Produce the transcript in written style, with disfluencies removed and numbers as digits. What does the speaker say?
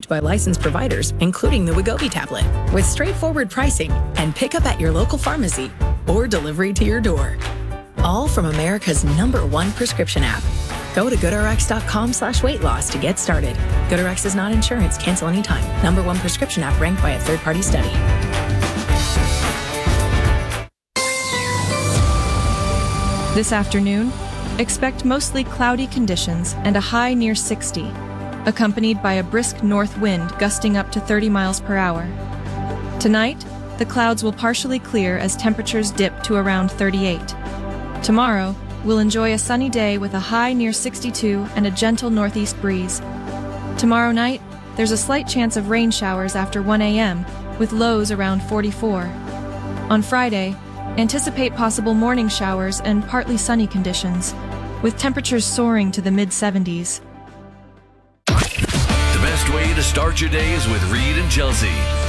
approved by licensed providers, including the Wegovy tablet, with straightforward pricing and pickup at your local pharmacy or delivery to your door. All from America's #1 prescription app. Go to goodrx.com/weight-loss to get started. GoodRx is not insurance. Cancel anytime. #1 prescription app ranked by a third-party study. This afternoon, expect mostly cloudy conditions and a high near 60, accompanied by a brisk north wind gusting up to 30 miles per hour. Tonight, the clouds will partially clear as temperatures dip to around 38. Tomorrow, we'll enjoy a sunny day with a high near 62 and a gentle northeast breeze. Tomorrow night, there's a slight chance of rain showers after 1 a.m., with lows around 44. On Friday, anticipate possible morning showers and partly sunny conditions, with temperatures soaring to the mid-70s. The best way to start your day is with Reed and Chelsea.